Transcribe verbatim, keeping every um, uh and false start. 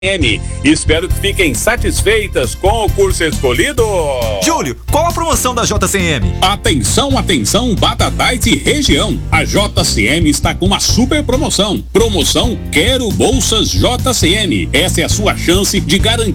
M. Espero que fiquem satisfeitas com o curso escolhido. Júlio, qual a promoção da J C M? Atenção, atenção, Batatais e região. A J C M está com uma super promoção. Promoção Quero Bolsas J C M. Essa é a sua chance de garantir